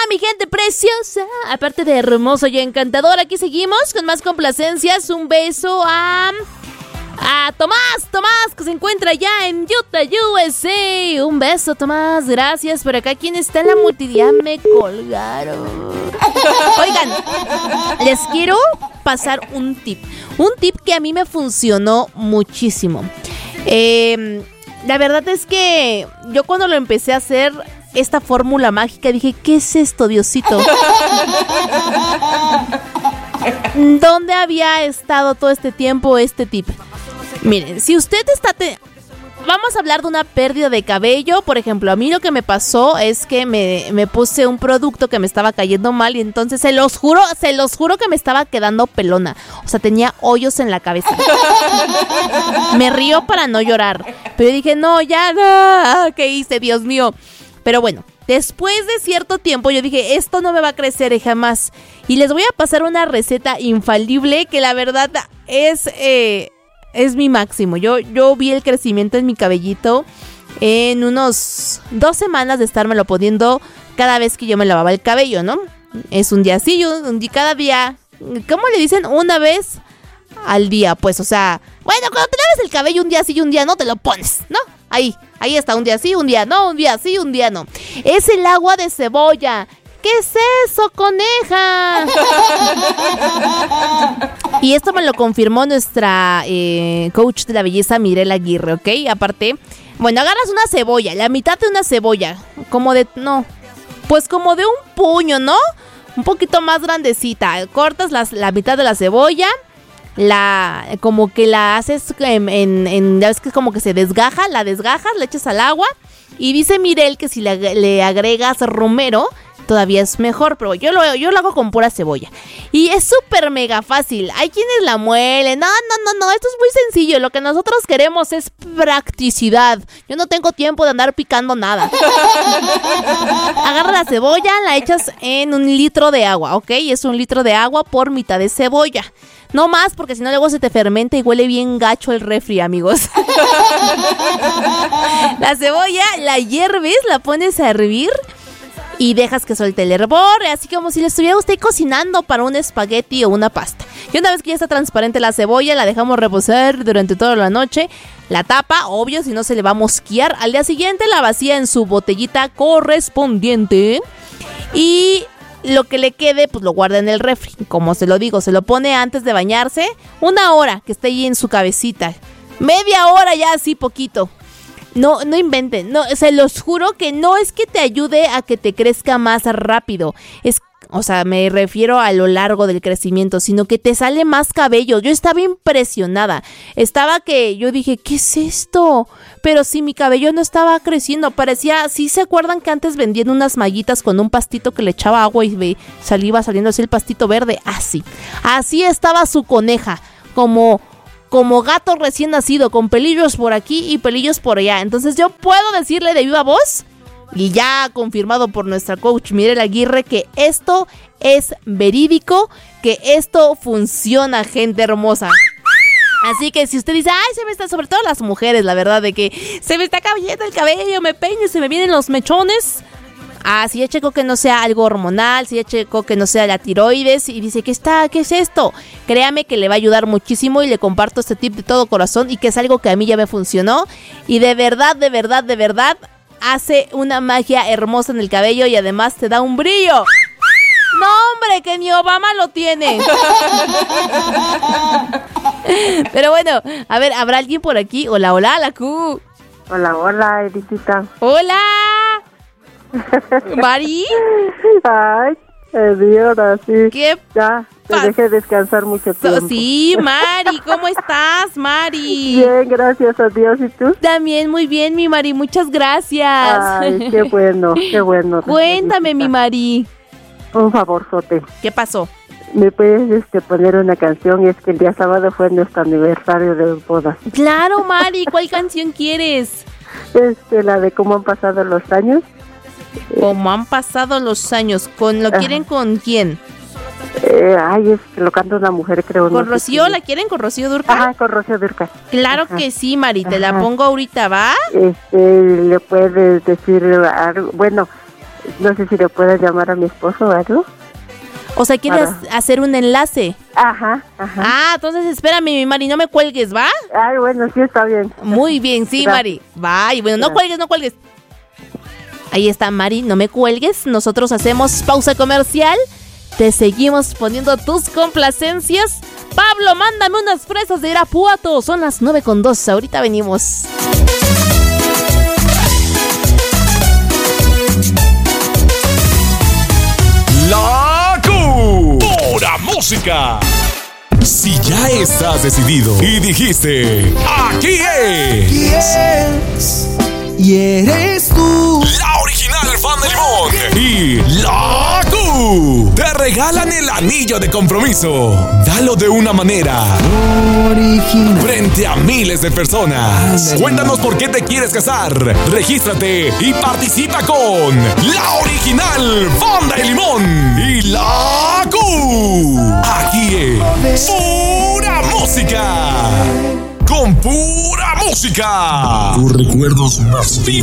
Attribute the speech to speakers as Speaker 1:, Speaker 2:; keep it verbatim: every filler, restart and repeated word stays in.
Speaker 1: mi gente preciosa, aparte de hermoso y encantador, aquí seguimos con más complacencias. Un beso a... A Tomás, Tomás, que se encuentra ya en Utah, U S A. Un beso, Tomás, gracias. Por acá, ¿quién está en la multidia? Me colgaron. Oigan, les quiero pasar un tip. Un tip que a mí me funcionó muchísimo. Eh, la verdad es que yo cuando lo empecé a hacer, esta fórmula mágica, dije, ¿qué es esto, Diosito? ¿Dónde había estado todo este tiempo este tip? Miren, si usted está... Te... Vamos a hablar de una pérdida de cabello. Por ejemplo, a mí lo que me pasó es que me, me puse un producto que me estaba cayendo mal y entonces se los juro, se los juro que me estaba quedando pelona. O sea, tenía hoyos en la cabeza. Me río para no llorar. Pero dije, no, ya, no, ¿qué hice, Dios mío? Pero bueno, después de cierto tiempo yo dije, esto no me va a crecer jamás. Y les voy a pasar una receta infalible que la verdad es... Eh, Es mi máximo. Yo, yo vi el crecimiento en mi cabellito en unos dos semanas de estármelo poniendo cada vez que yo me lavaba el cabello, ¿no? Es un día así, un día, cada día. ¿Cómo le dicen? Una vez al día, pues, o sea... Bueno, cuando te laves el cabello un día sí y un día no, te lo pones, ¿no? Ahí, ahí está, un día sí, un día no, un día sí, un día no. Es el agua de cebolla. ¿Qué es eso, coneja? Y esto me lo confirmó nuestra eh, coach de la belleza, Mirela Aguirre, ¿ok? Aparte, bueno, agarras una cebolla, la mitad de una cebolla, como de, no, pues como de un puño, ¿no? Un poquito más grandecita. Cortas las, la mitad de la cebolla, la, como que la haces en, en, en, ya ves que como que se desgaja, la desgajas, la echas al agua. Y dice Mirel que si le, le agregas romero, todavía es mejor, pero yo lo, yo lo hago con pura cebolla. Y es súper mega fácil. Hay quienes la muelen. No, no, no, no, esto es muy sencillo. Lo que nosotros queremos es practicidad. Yo no tengo tiempo de andar picando nada. Agarra la cebolla, la echas en un litro de agua, ¿ok? Es un litro de agua por mitad de cebolla. No más, porque si no luego se te fermenta y huele bien gacho el refri, amigos. La cebolla la hierves, la pones a hervir y dejas que suelte el hervor, así como si le estuviera usted cocinando para un espagueti o una pasta. Y una vez que ya está transparente la cebolla, la dejamos reposar durante toda la noche. La tapa, obvio, si no se le va a mosquear. Al día siguiente la vacía en su botellita correspondiente y lo que le quede, pues lo guarda en el refri. Como se lo digo, se lo pone antes de bañarse, una hora que esté ahí en su cabecita. Media hora ya, así poquito. No, no inventen, no, se los juro que no es que te ayude a que te crezca más rápido. Es, o sea, me refiero a lo largo del crecimiento, sino que te sale más cabello. Yo estaba impresionada. Estaba que yo dije, ¿qué es esto? Pero sí, mi cabello no estaba creciendo. Parecía, ¿sí se acuerdan que antes vendían unas mallitas con un pastito que le echaba agua y ve, salía saliendo así el pastito verde? Así. Así estaba su coneja, como... como gato recién nacido, con pelillos por aquí y pelillos por allá. Entonces yo puedo decirle de viva voz, y ya confirmado por nuestra coach Mirela Aguirre, que esto es verídico, que esto funciona, gente hermosa. Así que si usted dice, ay, se me está, sobre todo las mujeres, la verdad, de que se me está cayendo el cabello, me peino y se me vienen los mechones. Ah, si ya checó que no sea algo hormonal, si ya checó que no sea la tiroides y dice, ¿qué está? ¿Qué es esto? Créame que le va a ayudar muchísimo y le comparto este tip de todo corazón y que es algo que a mí ya me funcionó y de verdad, de verdad, de verdad hace una magia hermosa en el cabello y además te da un brillo. No, hombre, que ni Obama lo tiene. Pero bueno, a ver, ¿habrá alguien por aquí? Hola, hola, la Q.
Speaker 2: Hola, hola, Edithita.
Speaker 1: Hola. ¿Mari?
Speaker 2: Ay, Dios, sí.
Speaker 1: ¿Qué
Speaker 2: Ya, te
Speaker 1: pas-
Speaker 2: dejé descansar mucho tiempo.
Speaker 1: Sí, Mari, ¿cómo estás, Mari?
Speaker 2: Bien, gracias a Dios. ¿Y tú?
Speaker 1: También muy bien, mi Mari, muchas gracias.
Speaker 2: Ay, qué bueno, qué bueno.
Speaker 1: Cuéntame, mi Mari.
Speaker 2: Un favorzote.
Speaker 1: ¿Qué pasó?
Speaker 2: ¿Me puedes este, poner una canción? Es que el día sábado fue nuestro aniversario de bodas.
Speaker 1: Claro, Mari, ¿cuál canción quieres?
Speaker 2: Este, la de cómo han pasado los años.
Speaker 1: Como han pasado los años, ¿con lo quieren con quién?
Speaker 2: Eh, ay, es que lo canta una mujer, creo.
Speaker 1: ¿Con
Speaker 2: no
Speaker 1: Rocío?
Speaker 2: sé
Speaker 1: ¿La quieren con Rocío Dúrcal?
Speaker 2: Ajá, con Rocío Dúrcal.
Speaker 1: Claro
Speaker 2: Ajá.
Speaker 1: que sí, Mari, te
Speaker 2: Ajá.
Speaker 1: la pongo ahorita, ¿va?
Speaker 2: Este, le puedes decir algo, bueno, no sé si le puedes llamar a mi esposo o algo.
Speaker 1: O sea, ¿quieres
Speaker 2: Para...
Speaker 1: hacer un enlace?
Speaker 2: Ajá, ajá.
Speaker 1: Ah, entonces espérame, mi Mari, no me cuelgues, ¿va?
Speaker 2: Ay, bueno, sí, está bien.
Speaker 1: Muy bien, sí,
Speaker 2: Gracias.
Speaker 1: Mari. Va, y bueno, no
Speaker 2: Gracias.
Speaker 1: cuelgues, no cuelgues. Ahí está, Mari, no me cuelgues. Nosotros hacemos pausa comercial. Te seguimos poniendo tus complacencias. Pablo, mándame unas fresas de Irapuato. Son las nueve con dos. Ahorita venimos.
Speaker 3: La Q. Pura música. Si ya estás decidido y dijiste, aquí es.
Speaker 4: es y eres tú.
Speaker 3: La original Fan de Limón y La Q te regalan el anillo de compromiso. Dalo de una manera
Speaker 4: Original.
Speaker 3: frente a miles de personas. Cuéntanos por qué te quieres casar. Regístrate y participa con La original Fan de Limón y La Q. Aquí es pura música. Con pura música. Tus recuerdos más vivos.